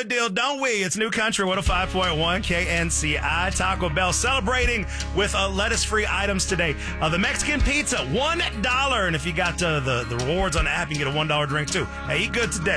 good deal, don't we? It's New Country 105.1 KNCI. Taco Bell celebrating with lettuce-free items today. The Mexican pizza, $1. And if you got the rewards on the app, you can get a $1 drink, too. Hey, eat good today.